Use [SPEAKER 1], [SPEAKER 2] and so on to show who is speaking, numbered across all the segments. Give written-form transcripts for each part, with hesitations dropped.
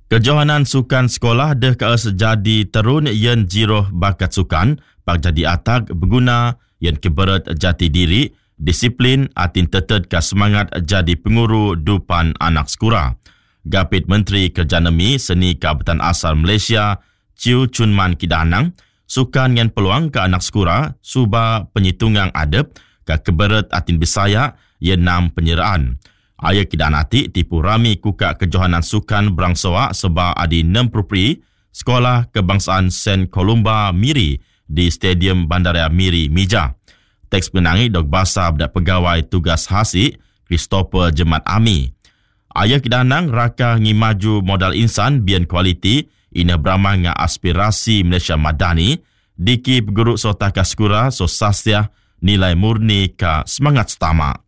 [SPEAKER 1] Kejohanan sukan sekolah deh kaas jadi terun yen jiroh bakat sukan, pak jadi atak berguna yen keberat jati diri, disiplin atin tetet ka semangat jadi penguru dupan anak sekura. Gapit Menteri Kerjanemi Seni Kabupaten Asal Malaysia, Chiu Chunman Kidanang, sukan yang peluang ke anak sekura, suba penyitungan adab, ke keberat atin Bisaya, yen nam penyeraan. Ayah kidanati tipu rami kuka kejohanan sukan berangsawa seba adi 6 Prupri, Sekolah Kebangsaan St. Columba Miri di Stadium Bandaraya Miri Mija. Teks penangi dok basa bedak pegawai tugas hasi, Christopher Jemat Ami. Ayah kidanang raka ngimaju modal insan bian kualiti, ina beramah nga aspirasi Malaysia Madani, diki peguruk sota kaskura so sasya nilai murni ka semangat setama.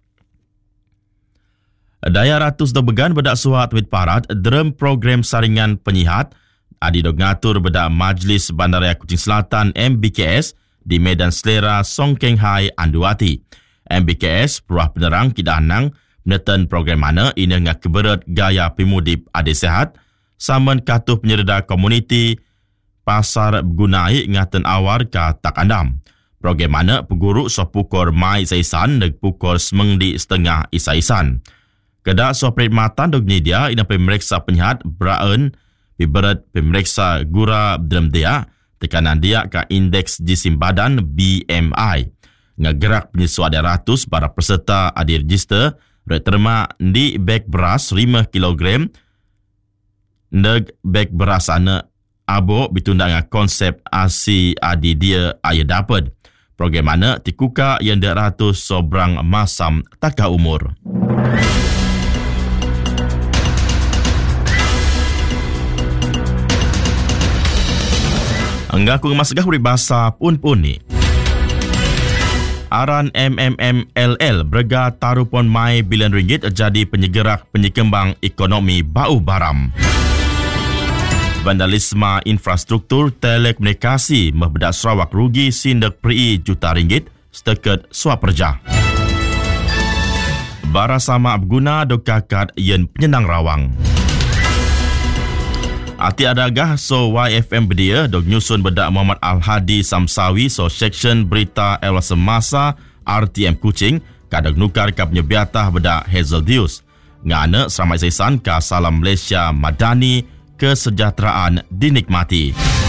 [SPEAKER 1] Daya ratus do began bedak suhat with parat dalam program saringan penyihat adi do ngatur bedak Majlis Bandaraya Kuching Selatan MBKS di Medan Selera Songkeng Hai Anduati. MBKS Peruah Penerang Kidanang meneten program mana ina ngak keberat gaya pemudip adi sehat saman katuh penyerda komuniti pasar bergunai ngaten awar ka tak andam. Program mana peguru so pukor mai saisan neg pukor semengdi setengah isaisan. Kedak sopret matan dog nyedia ina pemeriksa penyihat beraun piberat pemeriksa gura dalam dia tekanan dia ka indeks jisim badan BMI. Ngagerak penyesua ada ratus para peserta adi register rek terma di beg beras 5 kg neg beg beras ana abo bitunda dengan konsep asi adi dia ayah dapat. Program mana tikuka yang dak ratus sobrang masam taka umur. Enggak ku masgah peribahasa pun ni. Aran MMMLL berga tarupon mai bilion ringgit jadi penyegerak penyekembang ekonomi bau baram. Vandalisme infrastruktur telekomunikasi membedak Sarawak rugi sindak peri juta ringgit setakat suap perjah. Bara sama berguna dok kakat yen penyenang rawang. Ati adagah so YFM bedia dok nyusun bedak Muhammad Al-Hadi Samsawi so section berita ewa semasa RTM Kuching kadang nukar ka penyebiatah bedak Hazel Deus. Ngana seramai saisan ka salam Malaysia Madani kesejahteraan dinikmati.